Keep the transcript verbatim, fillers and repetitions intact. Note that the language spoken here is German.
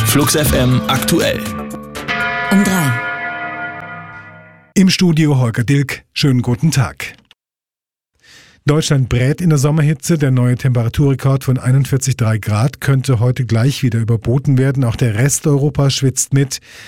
Flux F M aktuell. Um drei. Im Studio Holger Dilk. Schönen guten Tag. Deutschland brät in der Sommerhitze. Der neue Temperaturrekord von einundvierzig Komma drei Grad könnte heute gleich wieder überboten werden. Auch der Rest Europas schwitzt mit.